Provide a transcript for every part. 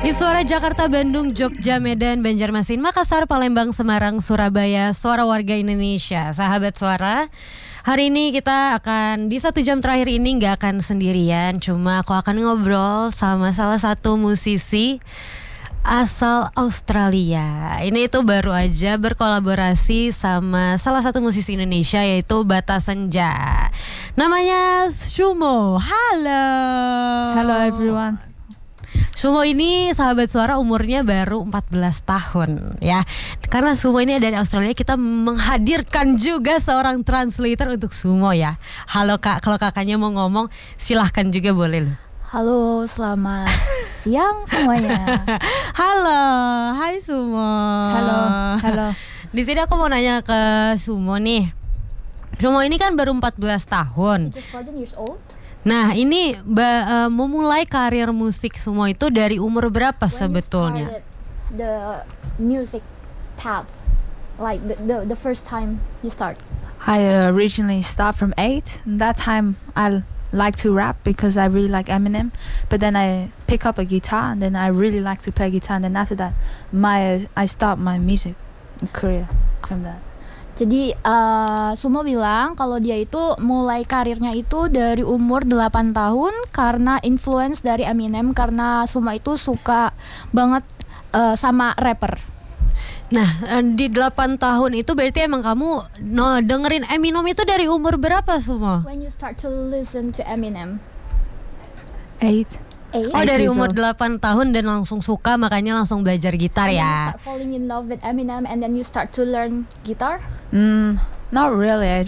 Di suara Jakarta, Bandung, Jogja, Medan, Banjarmasin, Makassar, Palembang, Semarang, Surabaya, suara warga Indonesia. Sahabat suara, hari ini kita akan di 1 jam terakhir ini nggak akan sendirian. Cuma aku akan ngobrol sama salah satu musisi asal Australia. Ini itu baru aja berkolaborasi sama salah satu musisi Indonesia yaitu Bata Senja. Namanya Sumo. Halo. Hello everyone. Sumo ini sahabat suara umurnya baru 14 tahun ya. Karena Sumo ini dari Australia, kita menghadirkan juga seorang translator untuk Sumo ya. Halo Kak, kalau kakaknya mau ngomong silahkan juga boleh loh. Halo, selamat siang semuanya. Halo, hai Sumo. Halo. Di sini aku mau nanya ke Sumo nih. Sumo ini kan baru 14 tahun. Just 14 years old. Nah ini memulai karir musik Sumo itu dari umur berapa sebetulnya? The music path, like the first time you start. I originally start from 8. That time I like to rap because I really like Eminem. But then I pick up a guitar and then I really like to play guitar. And then after that, I start my music career from that. Jadi Sumo bilang kalau dia itu mulai karirnya itu dari umur 8 tahun karena influence dari Eminem, karena Sumo itu suka banget sama rapper. Nah di 8 tahun itu berarti emang kamu dengerin Eminem itu dari umur berapa Sumo? When you start to listen to Eminem? 8. Oh dari umur 8 tahun dan langsung suka, makanya langsung belajar gitar And ya. you start falling in love with Eminem and then you start to learn guitar? Not really. I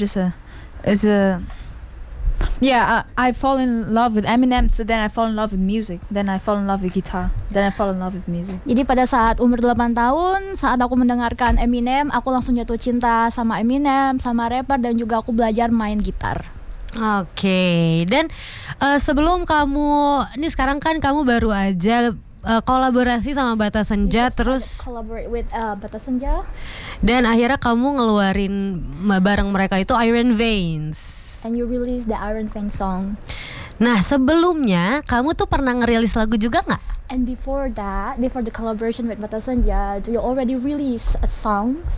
fall in love with Eminem, so then I fall in love with music. Then I fall in love with guitar. Then I fall in love with music. Jadi pada saat umur 8 tahun, saat aku mendengarkan Eminem, aku langsung jatuh cinta sama Eminem, sama rapper, dan juga aku belajar main gitar. Oke. Dan sebelum kamu, ini sekarang kan kamu baru aja kolaborasi sama Bata Senja, terus collaborate with Bata Senja. Dan akhirnya kamu ngeluarin bareng mereka itu Iron Veins. And you release the Iron Veins song. Nah sebelumnya kamu tuh pernah ngerilis lagu juga nggak? And before that, before the collaboration with Bata Senja, do you already release a song?